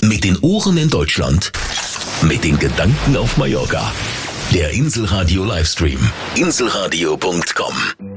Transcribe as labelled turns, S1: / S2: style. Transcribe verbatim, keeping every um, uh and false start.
S1: Mit den Ohren in Deutschland. Mit den Gedanken auf Mallorca. Der Inselradio Livestream. Inselradio punkt com